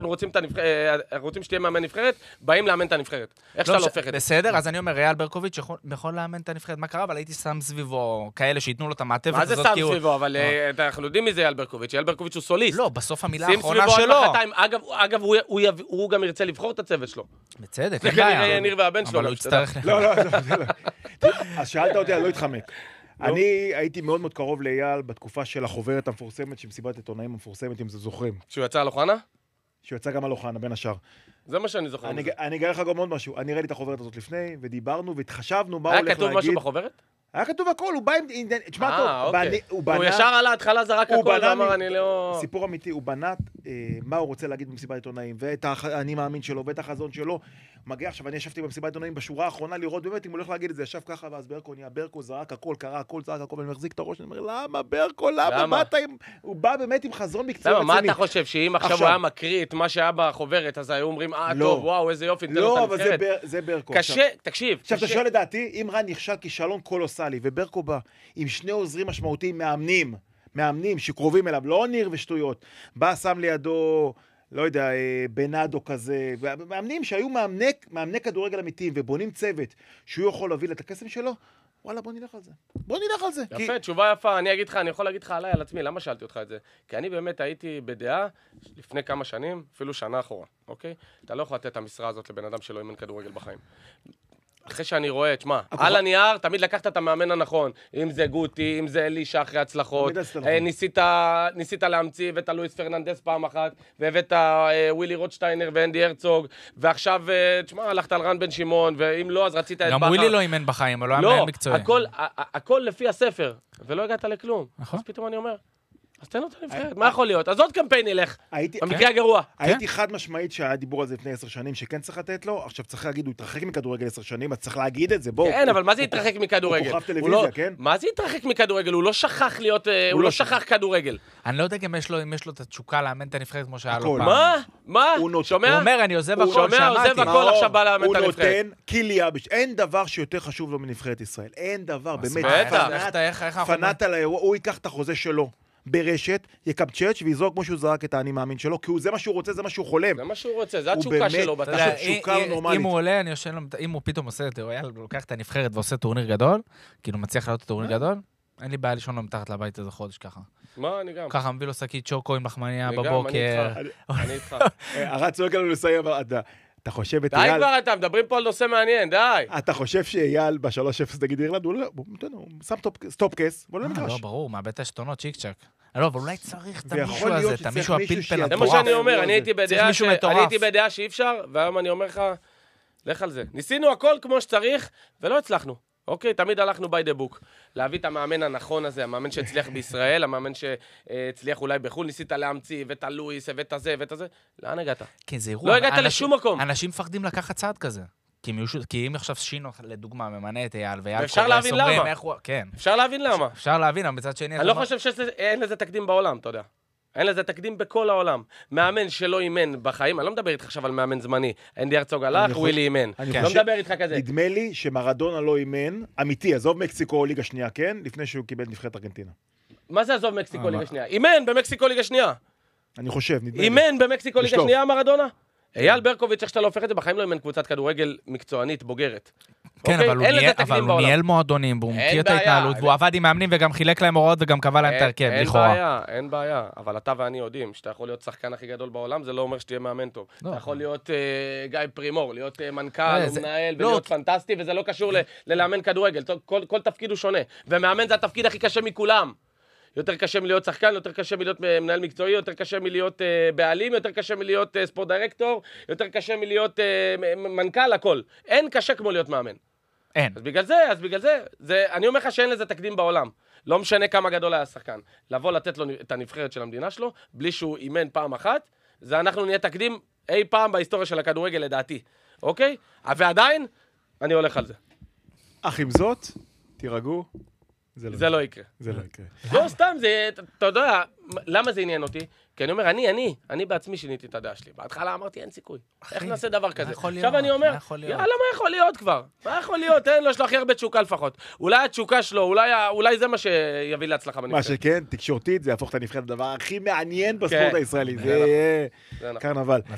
רוצים שתהיה מאמן נבחרת, באים לאמן את הנבחרת. איך שאתה לא הופך את זה? בסדר, אז אני אומר, אייל ברקוביץ' יכול לאמן את הנבחרת, מה קרה? אבל הייתי שם סביבו כאלה שיתנו לו את המעטפת הזאת. מה זה שם סביבו? אבל אנחנו יודעים מי זה אייל ברקוביץ'. אייל ברקוביץ' הוא סוליסט. לא, בסוף המילה האחרונה שלו. אגב, הוא גם ירצה לבחור את הצוות שלו. בצדק, זה כנראה ניר והבן שלו. אבל הוא יצטרך לך. לא. אז שאלת אותי, אני לא אתחמק. אני הייתי מאוד מאוד קרוב לאייל בתקופה של החוברת המפורסמת, שמסיבת עיתונאים המפורסמת, אם זה זוכרים. שהוא יצא על אוחנה? שהוא יצא גם על אוחנה, בין השאר. זה מה שאני זוכר. אני אגלה לך גם עוד משהו. אני ראיתי את החוברת הזאת לפני, ודיברנו והתחשבנו מה הוא הולך להגיד. היה כתוב משהו בחוברת? היה כתוב הכל, הוא בא עם... תשמע טוב, הוא ישר על ההתחלה זרק הכל, ואמר אני לא... סיפור אמיתי, הוא בנת מה הוא רוצה להגיד במסיבת עיתונאים, ואת אני מאמין שלו, ואת החזון שלו. מגיע עכשיו, אני ישבתי במסיבת עיתונאים בשורה האחרונה לראות באמת אם הוא הולך להגיד את זה, ישב ככה, ואז ברקו נהיה ברקו, זרק הכל, קרה הכל, זרק הכל, ואני מחזיק את הראש, אני אומר, למה ברקו, למה? הוא בא באמת עם חזון מקצועי רציני. מה אתה חושב, שאם עכשיו הוא היה מקריא את מה שהיה בחוברת, אז היו אומרים, טוב, וואו, איזה יופי, לא, אבל זה ברקו. קשה, תקשיב. עכשיו, אתה שואל לדעתי, אם רן נכשל כישלון קולוסלי, וברקו בא עם שני עוזרים משמעותיים מאמנים שקרובים אליו, לא ניר ושטויות, בא, שם לידו, לא יודע, בנאדו כזה, מאמנים שהיו מאמני כדורגל אמיתיים, ובונים צוות שהוא יכול להביא את הקסם שלו, וואלה, בוא נלך על זה. יפה, תשובה יפה, אני יכול להגיד לך עליי, על עצמי, למה שאלתי אותך את זה? כי אני באמת הייתי בדעה לפני כמה שנים, אפילו שנה אחורה, אוקיי? אתה לא יכול לתת את המשרה הזאת לבן אדם שלא אימן כדורגל בחיים. אחרי שאני רואה, תשמע, על הנייר, תמיד לקחת את המאמן הנכון, אם זה גוטי, אם זה אלישה אחרי הצלחות, ניסית להמציא, הבאת לואיס פרננדס פעם אחת, והבאת ווילי רוטשטיינר ואנדי הרצוג, ועכשיו, תשמע, הלכת על רן בן שמעון, ואם לא, אז רצית את גם ווילי לא אימן בחיים, אבל לא היה מקצועי. הכל לפי הספר, ולא הגעת לכלום. אז פתאום אני אומר, אז תן אותה נבחרת, מה יכול להיות? אז עוד קמפיין ילך, במקרה הגרוע. הייתי חד משמעית שהיה דיבור על זה לפני 10 שנים, שכן צריך לתת לו, עכשיו צריך להגיד, הוא התרחק מכדורגל 10 שנים, אז צריך להגיד את זה, בוא. כן, אבל מה זה התרחק מכדורגל? הוא כוכב טלוויזיה, כן? מה זה התרחק מכדורגל? הוא לא שכח להיות, הוא לא שכח כדורגל. אני לא יודע אם יש לו את התשוקה לאמן את הנבחרת כמו שהיה לו פעם. מה? שומע? הוא אומר, אני עוזב הכל, שומע, עוזב הכל, עכשיו בא לאמן את הנבחרת. הוא נותן קיליה, אין דבר שיותר חשוב לו מנבחרת ישראל. אין דבר, באמת. פנאט על האירוע, הוא ייקח את החוזה שלו. ברשת, יקבצ'ץ' ויזרוק כמו שהוא זרק את האני מאמין שלו, כי זה מה שהוא רוצה, זה מה שהוא חולם. זה מה שהוא רוצה, זה התשוקה שלו. אם הוא עולה, אם הוא פתאום עושה, הוא לוקח את הנבחרת ועושה טורניר גדול, כאילו מצליח לעלות טורניר גדול, אין לי בעיה לישון לו מתחת לבית איזה חודש ככה. מה, אני גם. ככה מביא לו שקית צ'וקו עם לחמניה בבוקר. אני איתך. הרץ צועק לנו לסיים, אתה חושב את די כבר אתה, מדברים פה על נושא מעניין, די. אתה חושב שאייל ב-3-0 נגד אירלנד, הוא שם סטופ-קס, בוא לא נמגרש. לא, ברור, מאבד את השתונות, צ'יק צ'ק. לא, אבל אולי צריך את המישהו הזה, את המישהו הפלפל זה מה שאני אומר, אני הייתי בדעה שאי אפשר, והיום אני אומר לך, לך על זה. ניסינו הכל כמו שצריך, ולא הצלחנו. אוקיי, תמיד הלכנו by the book. להביא את המאמן הנכון הזה, המאמן שהצליח בישראל, המאמן שהצליח אולי בחו"ל, ניסית להמציא, הבאת לואיס, הבאת זה, הבאת זה. לאן הגעת? כן, זה אירוע. לא הגעת לשום מקום. אנשים מפחדים לקחת צעד כזה. כי אם עכשיו שינו, לדוגמה, ממנה את אייל, ואייל אפשר להבין למה. כן. אפשר להבין למה. אפשר להבין, אבל מצד שני... אני לא חושב שאין לזה תקדים בעולם, אתה יודע. אין לזה תקדים בכל העולם. מאמן שלא אימן בחיים, אני לא מדבר איתך עכשיו על מאמן זמני. אנדי הרצוג הלך, ווילי אימן. לא מדבר איתך כזה. נדמה לי שמרדונה לא אימן, אמיתי, עזוב מקסיקו או ליגה שנייה, כן? לפני שהוא קיבל נבחרת ארגנטינה. מה זה עזוב מקסיקו ליגה שנייה? אימן במקסיקו ליגה שנייה. אני חושב, נדמה לי. אימן במקסיקו ליגה שנייה, מרדונה? אייל ברקוביץ', איך שאתה לא הופך את זה, בחיים לא אימן קבוצת כדורגל מקצוענית, בוגרת. כן, אבל הוא ניהל מועדונים, והוא מכיר את ההתנהלות, והוא עבד עם מאמנים וגם חילק להם הוראות וגם קבע להם את הרכב, לכאורה. אין בעיה, אבל אתה ואני יודעים שאתה יכול להיות שחקן הכי גדול בעולם, זה לא אומר שתהיה מאמן טוב. אתה יכול להיות גיא פרימור, להיות מנכ"ל, מנהל, ולהיות פנטסטי, וזה לא קשור ללאמן כדורגל, כל תפקיד הוא שונה, ומאמן זה התפקיד הכי קשה מכולם. יותר קשה מלהיות שחקן, יותר קשה מלהיות מנהל מקצועי, יותר קשה מלהיות בעלים, יותר קשה מלהיות ספורט דירקטור, יותר קשה מלהיות מנכ"ל, הכל. אין קשה כמו להיות מאמן. אין. אז בגלל זה, אני אומר לך שאין לזה תקדים בעולם. לא משנה כמה גדול היה השחקן. לבוא לתת לו את הנבחרת של המדינה שלו, בלי שהוא אימן פעם אחת, זה אנחנו נהיה תקדים אי פעם בהיסטוריה של הכדורגל לדעתי. אוקיי? ועדיין, אני הולך על זה. אך עם זאת, תירגעו. זה לא יקרה. זה לא יקרה. לא, סתם, אתה יודע, למה זה עניין אותי? כי אני אומר, אני בעצמי שיניתי את הדעה שלי. בהתחלה אמרתי, אין סיכוי. איך נעשה דבר כזה? עכשיו אני אומר, יאללה, מה יכול להיות כבר? מה יכול להיות? אין לו, יש לו הכי הרבה תשוקה לפחות. אולי התשוקה שלו, אולי זה מה שיביא להצלחה בנבחרת. מה שכן, תקשורתית, זה יהפוך את הנבחרת לדבר הכי מעניין בספורט הישראלי. זה קרנבל.